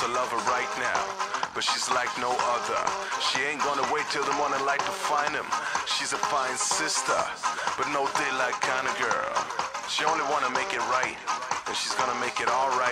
to love her right now, but she's like no other. She ain't gonna wait till the morning light to find him. She's a fine sister, but no daylight kind of girl. She only wanna make it right, and she's gonna make it alright.